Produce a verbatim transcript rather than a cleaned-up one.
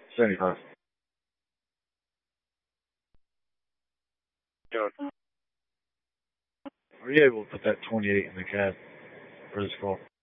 seventy-five. John. Are you able to put that twenty-eight in the cab for this call?